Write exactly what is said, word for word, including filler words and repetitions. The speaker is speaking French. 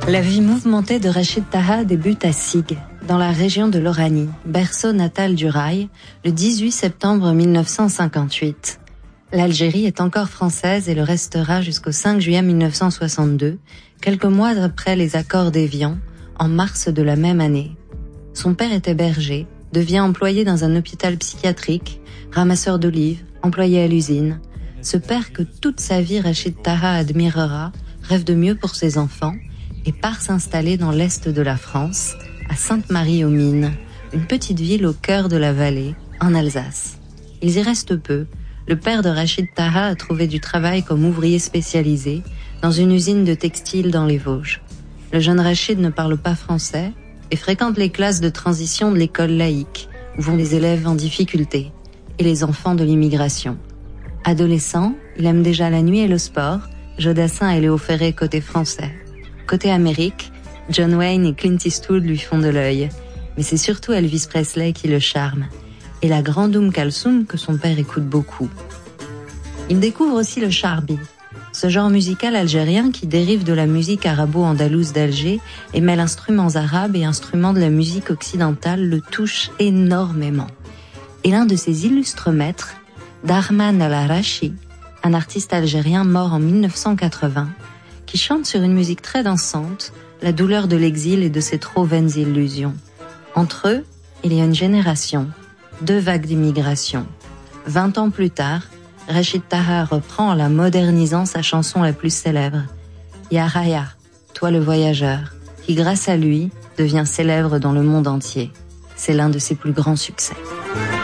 La vie mouvementée de Rachid Taha débute à Sig, dans la région de l'Oranie, berceau natal du rail, le dix-huit septembre mille neuf cent cinquante-huit. L'Algérie est encore française et le restera jusqu'au cinq juillet mille neuf cent soixante-deux, quelques mois après les accords d'Évian, en mars de la même année. Son père était berger, devient employé dans un hôpital psychiatrique, ramasseur d'olives, employé à l'usine. Ce père que toute sa vie Rachid Taha admirera, rêve de mieux pour ses enfants, et part s'installer dans l'est de la France, à Sainte-Marie-aux-Mines, une petite ville au cœur de la vallée, en Alsace. Ils y restent peu. Le père de Rachid Taha a trouvé du travail comme ouvrier spécialisé dans une usine de textile dans les Vosges. Le jeune Rachid ne parle pas français et fréquente les classes de transition de l'école laïque, où vont les élèves en difficulté, et les enfants de l'immigration. Adolescent, il aime déjà la nuit et le sport, Jodassin et Léo Ferré côté français. Côté Amérique, John Wayne et Clint Eastwood lui font de l'œil. Mais c'est surtout Elvis Presley qui le charme. Et la grande Oum Kalsoum que son père écoute beaucoup. Il découvre aussi le charbi, ce genre musical algérien qui dérive de la musique arabo-andalouse d'Alger et mêle instruments arabes et instruments de la musique occidentale, le touche énormément. Et l'un de ses illustres maîtres, Darman Al-Arachi, un artiste algérien mort en mille neuf cent quatre-vingts, qui chante sur une musique très dansante, la douleur de l'exil et de ses trop vaines illusions. Entre eux, il y a une génération, deux vagues d'immigration. Vingt ans plus tard, Rachid Taha reprend en la modernisant sa chanson la plus célèbre, Ya Raya, toi le voyageur, qui grâce à lui devient célèbre dans le monde entier. C'est l'un de ses plus grands succès.